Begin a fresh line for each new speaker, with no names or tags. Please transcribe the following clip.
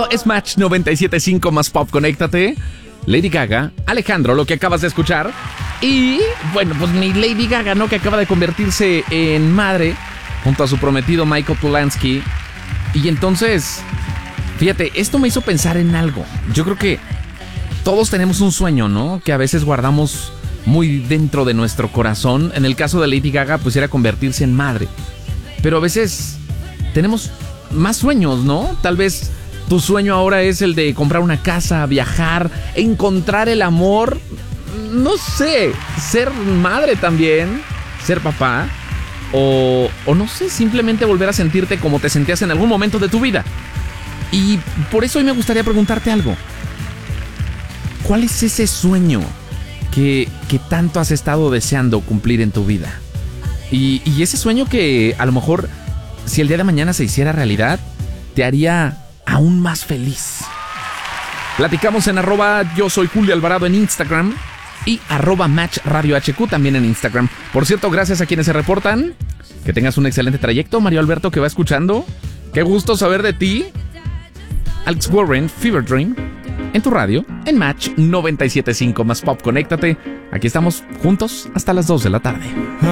Esto es Match 97.5 más Pop. Conéctate. Lady Gaga, Alejandro, lo que acabas de escuchar. Y, bueno, pues mi Lady Gaga, ¿no? Que acaba de convertirse en madre junto a su prometido Michael Polanski. Y entonces, fíjate, esto me hizo pensar en algo. Yo creo que todos tenemos un sueño, ¿no? Que a veces guardamos muy dentro de nuestro corazón. En el caso de Lady Gaga, pues era convertirse en madre. Pero a veces tenemos más sueños, ¿no? Tal vez tu sueño ahora es el de comprar una casa, viajar, encontrar el amor. No sé, ser madre también, ser papá. O no sé, simplemente volver a sentirte como te sentías en algún momento de tu vida. Y por eso hoy me gustaría preguntarte algo. ¿Cuál es ese sueño que tanto has estado deseando cumplir en tu vida? Y ese sueño que a lo mejor, si el día de mañana se hiciera realidad, te haría aún más feliz. Platicamos en @yo soy Julio Alvarado en Instagram y @Match Radio HQ también en Instagram. Por cierto, gracias a quienes se reportan. Que tengas un excelente trayecto. Mario Alberto, que va escuchando. Qué gusto saber de ti. Alex Warren, Fever Dream, en tu radio, en Match 97.5 más Pop. Conéctate. Aquí estamos juntos hasta las 2 de la tarde.